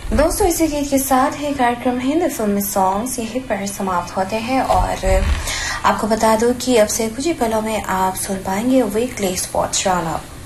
दोस्तों, इसी गीत के साथ ही कार्यक्रम हिंदी फिल्मी सॉन्ग्स यहीं पर समाप्त होते हैं और आपको बता दूं कि अब से कुछ ही पलों में आप सुन पाएंगे वीकली स्पोर्ट्स राउंड अप।